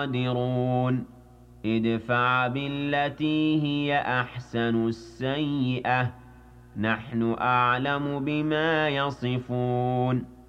قادرون ادفع بالتي هي أحسن السيئة نحن أعلم بما يصفون